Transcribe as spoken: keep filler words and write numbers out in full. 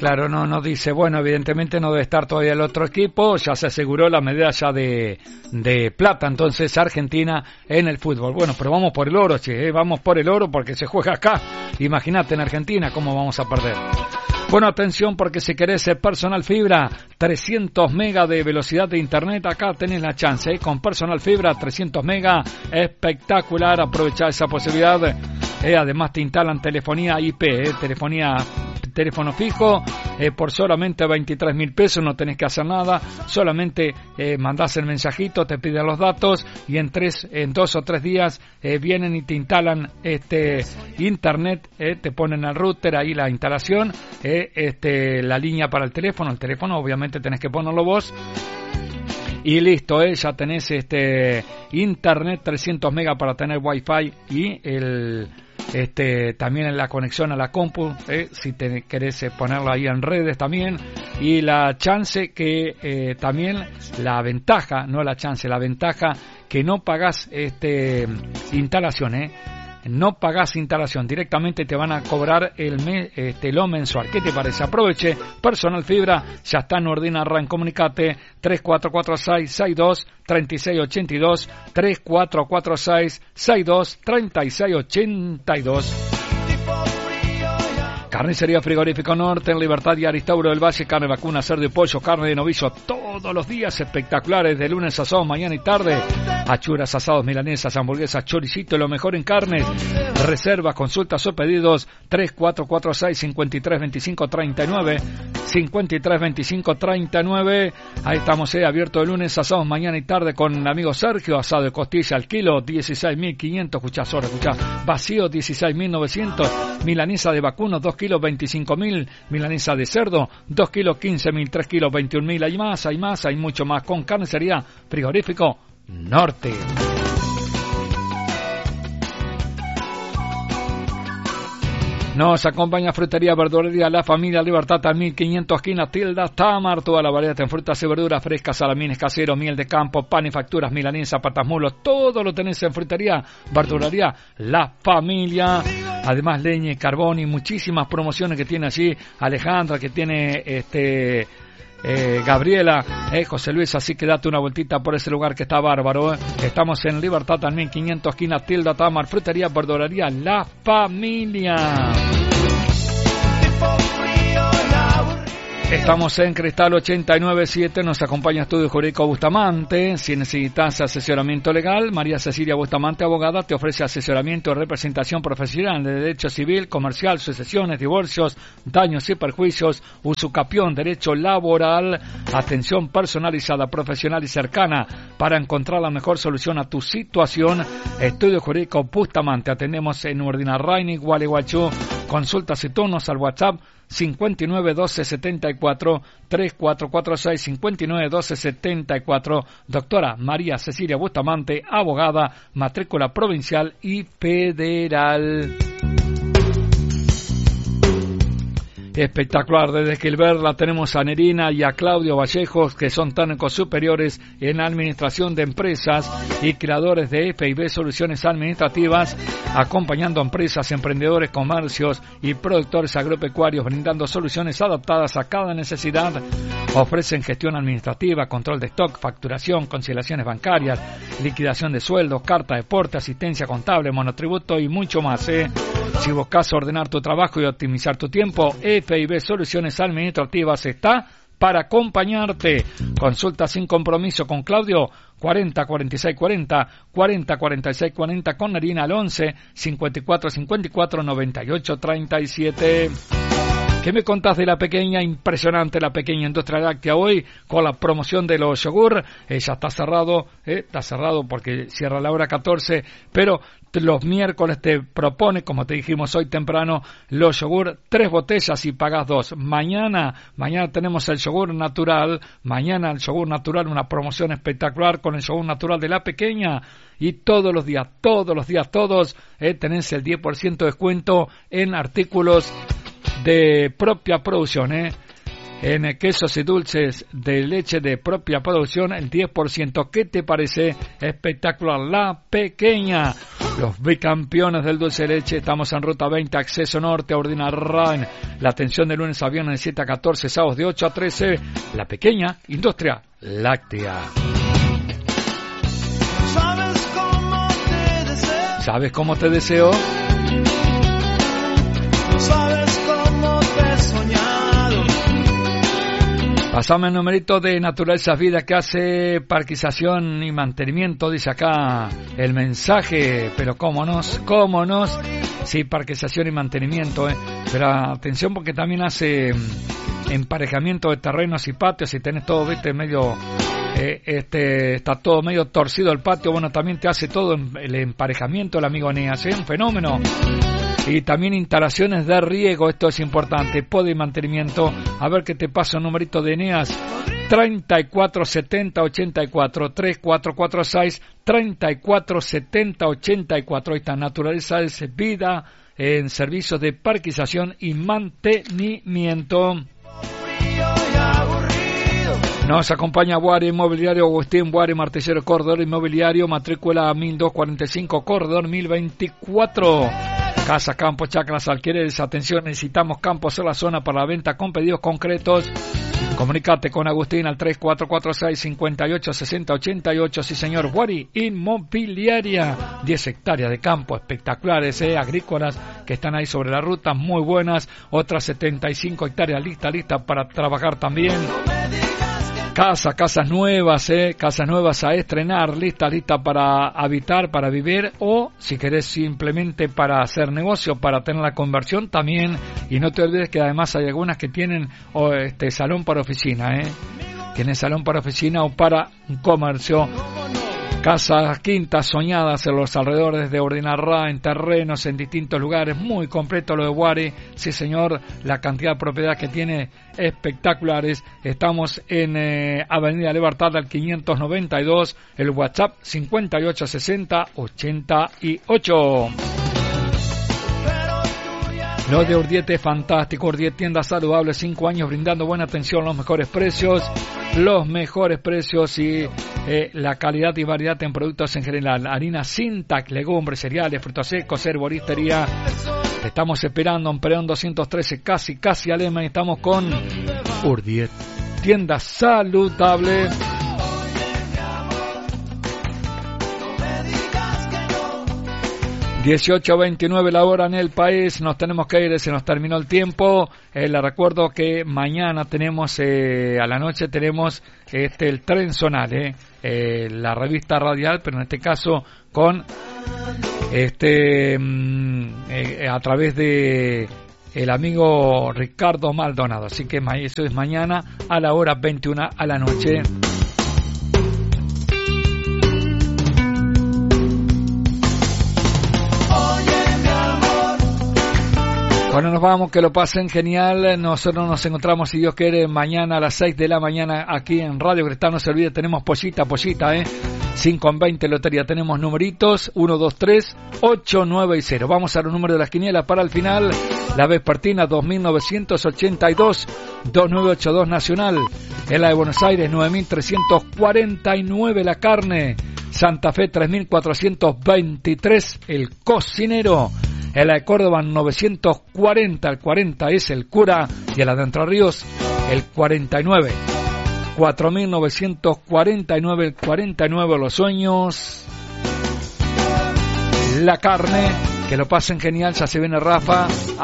Claro, no, no dice, bueno, evidentemente no debe estar todavía el otro equipo, ya se aseguró la medalla de, de plata, entonces Argentina en el fútbol. Bueno, pero vamos por el oro, che, ¿eh? Vamos por el oro porque se juega acá. Imagínate en Argentina cómo vamos a perder. Bueno, atención porque si querés Personal Fibra, trescientos megas de velocidad de internet, acá tenés la chance, ¿eh? Con Personal Fibra, trescientos megas, espectacular, aprovechá esa posibilidad. Eh, además te instalan telefonía I P, eh, telefonía teléfono fijo, eh, por solamente veintitrés mil pesos, no tenés que hacer nada, solamente eh, mandás el mensajito, te piden los datos y en tres, en dos o tres días eh, vienen y te instalan este internet, eh, te ponen el router ahí la instalación, eh, este la línea para el teléfono, el teléfono obviamente tenés que ponerlo vos. Y listo, eh, ya tenés este internet trescientos megas para tener wifi y el este también en la conexión a la compu, eh, si te querés eh, ponerlo ahí en redes también. Y la chance que eh, también la ventaja, no la chance, la ventaja que no pagás este instalación, eh. No pagás instalación, directamente te van a cobrar el mes, este, lo mensual. ¿Qué te parece? Aproveche, Personal Fibra, ya está en Ordina Ran, comunicate tres cuatro cuatro seis, seis dos, tres seis ocho dos, tres cuatro cuatro seis, seis dos, tres seis ocho dos. Carnicería Frigorífico Norte en Libertad y Aristauro del Valle, carne vacuna, cerdo y pollo, carne de novillo todos los días espectaculares, de lunes a sábado, mañana y tarde. Achuras, asados, milanesas, hamburguesas, choricito, lo mejor en carnes. Reservas, consultas o pedidos tres cuatro cuatro seis, cinco tres dos cinco, tres nueve, cinco tres dos cinco, tres nueve. Ahí estamos, eh, abierto de lunes a sábado, mañana y tarde con el amigo Sergio. Asado de costilla al kilo, dieciséis mil quinientos, escuchás ahora, escuchás. Vacío, dieciséis mil novecientos. Milanesa de vacuno, dos kilos, veinticinco mil. Milanesa de cerdo, dos kilos, quince mil. tres kilos, veintiún mil. Hay más, hay más, hay mucho más con Carnicería Frigorífico Norte. Nos acompaña Frutería Verdulería La Familia Libertad, mil quinientos esquinas Tilda Tamar, toda la variedad en frutas y verduras frescas, salamines caseros, miel de campo, pan y facturas, milanesa, patas mulos, todo lo tenés en Frutería Verdulería La Familia. Además leña y carbón y muchísimas promociones que tiene allí Alejandra, que tiene este Eh, Gabriela, eh, José Luis, así que date una vueltita por ese lugar que está bárbaro, eh. Estamos en Libertad también, quinientos esquina Tilda Tamar, Frutería Verdulería La Familia. Estamos en Cristal ochenta y nueve siete, nos acompaña Estudio Jurídico Bustamante. Si necesitas asesoramiento legal, María Cecilia Bustamante, abogada, te ofrece asesoramiento y representación profesional de derecho civil, comercial, sucesiones, divorcios, daños y perjuicios, usucapión, derecho laboral, atención personalizada, profesional y cercana para encontrar la mejor solución a tu situación. Estudio Jurídico Bustamante, atendemos en Urdinarraini, Gualeguaychú. Consultas y turnos al WhatsApp cincuenta y nueve doce setenta y cuatro, tres cuatro cuatro seis, cincuenta y nueve doce setenta y cuatro. Doctora María Cecilia Bustamante, abogada, matrícula provincial y federal. Espectacular, desde Gilbert la tenemos a Nerina y a Claudio Vallejos, que son técnicos superiores en administración de empresas y creadores de F I B Soluciones Administrativas, acompañando a empresas, emprendedores, comercios y productores agropecuarios, brindando soluciones adaptadas a cada necesidad. Ofrecen gestión administrativa, control de stock, facturación, conciliaciones bancarias, liquidación de sueldos, carta de porte, asistencia contable, monotributo y mucho más, ¿eh? Si buscas ordenar tu trabajo y optimizar tu tiempo, F I B Soluciones Administrativas está para acompañarte. Consulta sin compromiso con Claudio, cuarenta cuarenta y seis cuarenta, cuarenta cuarenta y seis cuarenta, con Nerina al once cincuenta y cuatro cincuenta y cuatro noventa y ocho treinta y siete. ¿Qué me contás de la pequeña, impresionante la pequeña industria láctea hoy con la promoción de los yogur? Eh, ya está cerrado, eh, está cerrado porque cierra la hora catorce, pero los miércoles te propone, como te dijimos hoy temprano, los yogur, tres botellas y pagás dos. Mañana, mañana tenemos el yogur natural, mañana el yogur natural, una promoción espectacular con el yogur natural de la pequeña. Y todos los días, todos los días, todos, eh, tenés el diez por ciento de descuento en artículos de propia producción, ¿eh? En quesos y dulces de leche de propia producción, el diez por ciento. ¿Qué te parece? Espectacular. La Pequeña. Los bicampeones del dulce de leche. Estamos en Ruta veinte, acceso norte a Urdinarrain. La atención de lunes a viernes de siete a catorce, sábados de ocho a trece. La Pequeña, industria láctea. ¿Sabes cómo te deseo? ¿Sabes cómo te deseo? ¿Sabes cómo te he soñado? Pasame el numerito de Naturaleza Vida que hace parquización y mantenimiento, dice acá el mensaje, pero cómo nos, cómo nos, sí, parquización y mantenimiento, eh. Pero atención porque también hace emparejamiento de terrenos y patios, si tenés todo, viste, medio, eh, este, está todo medio torcido el patio, bueno, también te hace todo el emparejamiento el amigo Eneas, ¿eh? Un fenómeno. Y también instalaciones de riego, esto es importante, poda y mantenimiento. A ver qué te pasa, un numerito de Eneas, treinta y cuatro setenta ochenta y cuatro, tres cuatro cuatro seis, treinta y cuatro setenta ochenta y cuatro. Ahí está, Naturaleza es Vida en servicios de parquización y mantenimiento. Nos acompaña Guari Inmobiliario, Agustín Guari, Martillero, Corredor Inmobiliario, matrícula mil doscientos cuarenta y cinco, Corredor mil veinticuatro. Casa, campo, chacras, alquileres, atención, necesitamos campos en la zona para la venta con pedidos concretos. Comunicate con Agustín al tres cuatro cuatro seis, cinco ocho, seis cero ocho ocho. Sí, señor, Guari Inmobiliaria. diez hectáreas de campo espectaculares, eh, agrícolas, que están ahí sobre la ruta, muy buenas. Otras setenta y cinco hectáreas listas, listas para trabajar también. Casa, casas nuevas, eh, casas nuevas a estrenar, lista, lista para habitar, para vivir, o si querés simplemente para hacer negocio, para tener la conversión también. Y no te olvides que además hay algunas que tienen o este salón para oficina, eh. Tienen salón para oficina o para un comercio. Casas, quintas soñadas en los alrededores de Urdinarrain, en terrenos en distintos lugares, muy completo lo de Guari, sí señor, la cantidad de propiedades que tiene espectaculares. Estamos en eh, Avenida Libertad al quinientos noventa y dos, el WhatsApp cincuenta y ocho sesenta ochenta y ocho. Lo de Urdiete es fantástico. Urdiete, tienda saludable, cinco años brindando buena atención, los mejores precios, los mejores precios y eh, la calidad y variedad en productos en general. Harina Sintac, legumbres, cereales, frutos secos, herboristería. Estamos esperando en Perón doscientos trece, casi, casi Alema, y estamos con Urdiete, tienda saludable. dieciocho veintinueve la hora en el país, nos tenemos que ir, se nos terminó el tiempo. Eh, le recuerdo que mañana tenemos, eh, a la noche tenemos este el Tren Zonal, eh, eh, la revista radial, pero en este caso con este mm, eh, a través de el amigo Ricardo Maldonado. Así que eso es mañana a la hora veintiuna a la noche. Bueno, nos vamos, que lo pasen genial. Nosotros nos encontramos, si Dios quiere, mañana a las seis de la mañana aquí en Radio Cristal. No se olvide, tenemos pollita, pollita, ¿eh? cinco en veinte lotería. Tenemos numeritos uno, dos, tres, ocho, nueve y cero. Vamos a los números de las quinielas para el final. La vespertina dos mil novecientos ochenta y dos, dos mil novecientos ochenta y dos Nacional. En la de Buenos Aires nueve mil trescientos cuarenta y nueve La Carne. Santa Fe tres mil cuatrocientos veintitrés El Cocinero. En la de Córdoba novecientos cuarenta, el cuarenta es el Cura, y en la de Entre Ríos el cuarenta y nueve. cuatro mil novecientos cuarenta y nueve, el cuarenta y nueve Los Sueños. La Carne, que lo pasen genial, ya se viene Rafa.